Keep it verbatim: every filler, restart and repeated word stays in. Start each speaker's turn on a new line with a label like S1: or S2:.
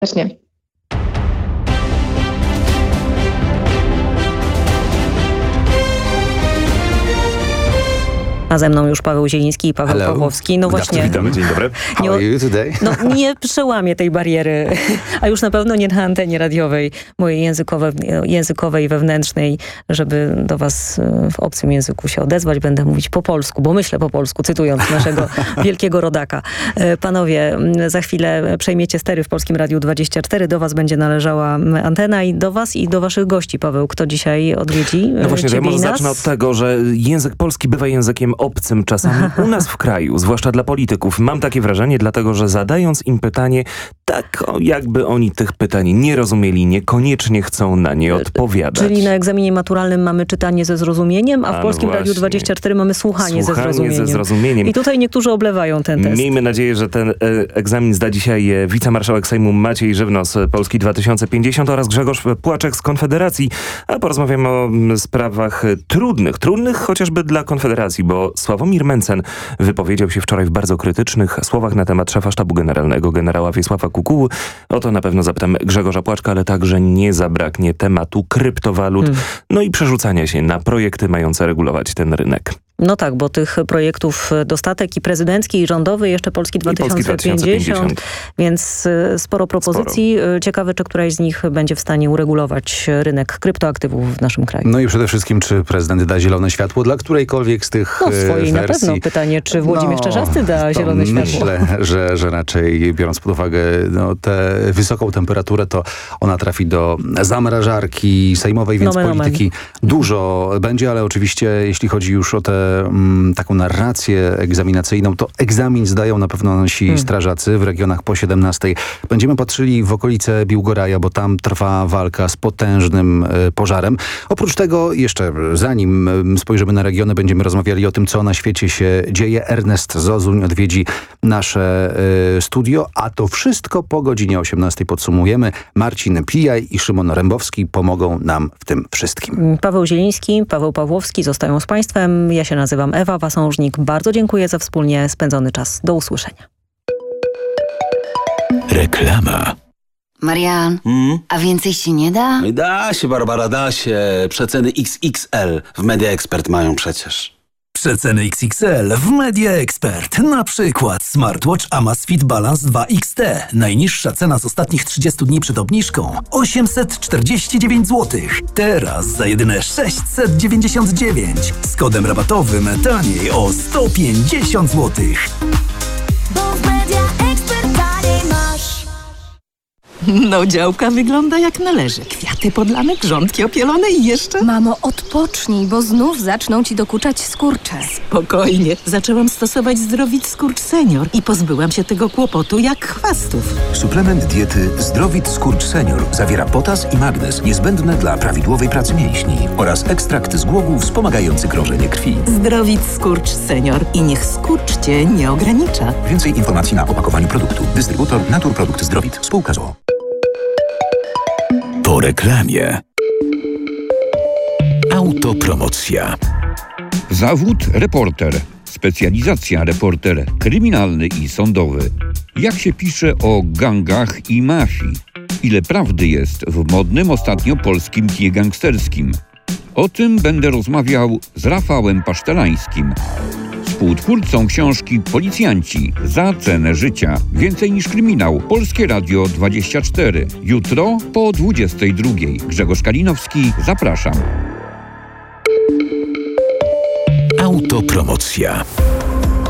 S1: Serdecznie.
S2: A ze mną już Paweł Zieliński i Paweł
S3: Hello.
S2: Pawłowski. No właśnie.
S3: Witamy, dzień dobry. How
S2: Nie,
S3: are you today?
S2: no, nie przełamię tej bariery, a już na pewno nie na antenie radiowej, mojej językowej, językowej, wewnętrznej, żeby do was w obcym języku się odezwać. Będę mówić po polsku, bo myślę po polsku, cytując naszego wielkiego rodaka. Panowie, za chwilę przejmiecie stery w Polskim Radiu dwadzieścia cztery. Do was będzie należała antena i do was i do waszych gości. Paweł, kto dzisiaj odwiedzi
S4: No właśnie,
S2: ciebie
S4: ja może
S2: i nas?
S4: zacznę od tego, że język polski bywa językiem obcym czasami u nas w kraju, zwłaszcza dla polityków. Mam takie wrażenie, dlatego że zadając im pytanie, tak jakby oni tych pytań nie rozumieli, niekoniecznie chcą na nie odpowiadać.
S2: Czyli na egzaminie maturalnym mamy czytanie ze zrozumieniem, a w
S4: A no
S2: Polskim
S4: właśnie.
S2: Radiu dwadzieścia cztery mamy słuchanie,
S4: Słuchanie
S2: ze, zrozumieniem.
S4: ze zrozumieniem.
S2: I tutaj niektórzy oblewają ten test.
S4: Miejmy nadzieję, że ten e, egzamin zda dzisiaj e, wicemarszałek Sejmu Maciej Żywnos, e, Polski dwa tysiące pięćdziesiąt oraz Grzegorz Płaczek z Konfederacji. A porozmawiamy o m, sprawach e, trudnych, trudnych chociażby dla Konfederacji, bo Sławomir Mencen wypowiedział się wczoraj w bardzo krytycznych słowach na temat szefa Sztabu Generalnego, generała Wiesława Kukuły. O to na pewno zapytam Grzegorza Płaczka, ale także nie zabraknie tematu kryptowalut, hmm. no i przerzucania się na projekty mające regulować ten rynek.
S2: No tak, bo tych projektów dostatek i prezydencki, i rządowy, jeszcze Polski dwa tysiące pięćdziesiąt, więc sporo propozycji. Sporo. Ciekawe, czy któraś z nich będzie w stanie uregulować rynek kryptoaktywów w naszym kraju.
S3: No i przede wszystkim, czy prezydent da zielone światło dla którejkolwiek z tych
S2: No swojej
S3: wersji.
S2: na pewno. Pytanie, czy Włodzimierz
S3: no,
S2: Czarzasty da zielone światło.
S3: Myślę, że, że raczej biorąc pod uwagę no, tę wysoką temperaturę, to ona trafi do zamrażarki sejmowej, więc
S2: Nomen,
S3: polityki
S2: nomen.
S3: dużo będzie, ale oczywiście jeśli chodzi już o tę m, taką narrację egzaminacyjną, to egzamin zdają na pewno nasi hmm. strażacy w regionach po siedemnastej. Będziemy patrzyli w okolice Biłgoraja, bo tam trwa walka z potężnym y, pożarem. Oprócz tego jeszcze zanim y, spojrzymy na regiony, będziemy rozmawiali o tym, co na świecie się dzieje. Ernest Zozuń odwiedzi nasze y, studio, a to wszystko po godzinie osiemnastej podsumujemy. Marcin Pijaj i Szymon Rębowski pomogą nam w tym wszystkim.
S2: Paweł Zieliński, Paweł Pawłowski zostają z Państwem. Ja się nazywam Ewa Wasążnik. Bardzo dziękuję za wspólnie spędzony czas. Do usłyszenia.
S5: Reklama.
S6: Marian,
S5: Hmm?
S6: a więcej się nie da?
S5: Da się, Barbara, da się. Przeceny X X L w Media Expert mają przecież.
S7: Przeceny X X L w Media Expert. Na przykład smartwatch Amazfit Balance dwa X T. Najniższa cena z ostatnich trzydziestu dni przed obniżką osiemset czterdzieści dziewięć złotych. Teraz za jedyne sześćset dziewięćdziesiąt dziewięć. Z kodem rabatowym taniej o sto pięćdziesiąt złotych.
S8: Bo w Media Expert taniej masz.
S9: No, działka wygląda jak należy. Kwiaty podlane, grządki opielone i jeszcze...
S10: Mamo, odpocznij, bo znów zaczną ci dokuczać skurcze.
S9: Spokojnie. Zaczęłam stosować Zdrowit Skurcz Senior i pozbyłam się tego kłopotu jak chwastów.
S11: Suplement diety Zdrowit Skurcz Senior zawiera potas i magnez niezbędne dla prawidłowej pracy mięśni oraz ekstrakt z głogu wspomagający krążenie krwi.
S9: Zdrowit Skurcz Senior i niech skurcz cię nie ogranicza.
S11: Więcej informacji na opakowaniu produktu. Dystrybutor Naturprodukt Zdrowit. Spółka z o o.
S7: Po reklamie. Autopromocja.
S12: Zawód reporter. Specjalizacja reporter kryminalny i sądowy. Jak się pisze o gangach i mafii? Ile prawdy jest w modnym ostatnio polskim kinie gangsterskim? O tym będę rozmawiał z Rafałem Pasztelańskim, współtwórcą książki Policjanci za cenę życia. Więcej niż kryminał. Polskie Radio dwadzieścia cztery. Jutro po dwudziestej drugiej. Grzegorz Kalinowski, zapraszam.
S7: Autopromocja.